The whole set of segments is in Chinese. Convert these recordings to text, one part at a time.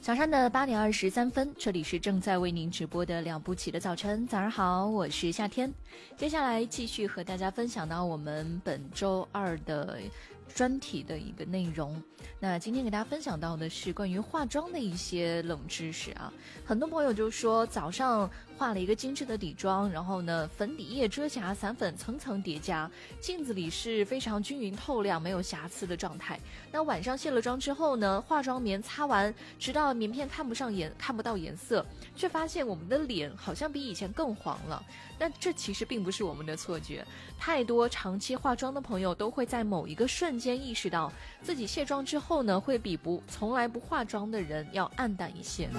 早上的8:23，这里是正在为您直播的了不起的早晨。早上好，我是夏天。接下来继续和大家分享到我们本周二的专题的一个内容。那今天给大家分享到的是关于化妆的一些冷知识啊。很多朋友就说早上化了一个精致的底妆，然后呢粉底液遮瑕，散粉层层叠加，镜子里是非常均匀透亮没有瑕疵的状态。那晚上卸了妆之后呢，化妆棉擦完，直到棉片看不到颜色，却发现我们的脸好像比以前更黄了。但这其实并不是我们的错觉，太多长期化妆的朋友都会在某一个瞬间意识到自己卸妆之后呢，会比从来不化妆的人要暗淡一些。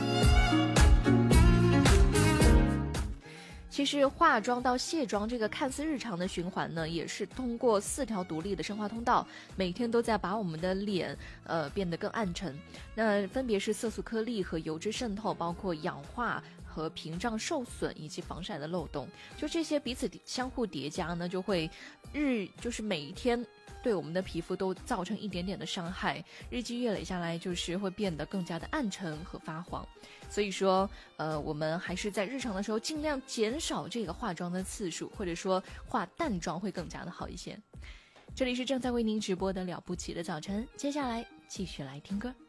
其实化妆到卸妆这个看似日常的循环呢，也是通过4条独立的生化通道，每天都在把我们的脸变得更暗沉。那分别是色素颗粒和油脂渗透，包括氧化和屏障受损以及防晒的漏洞，就这些彼此相互叠加呢，就会就是每一天对我们的皮肤都造成一点点的伤害，日积月累下来就是会变得更加的暗沉和发黄。所以说我们还是在日常的时候尽量减少这个化妆的次数，或者说化淡妆会更加的好一些。这里是正在为您直播的了不起的早晨，接下来继续来听歌。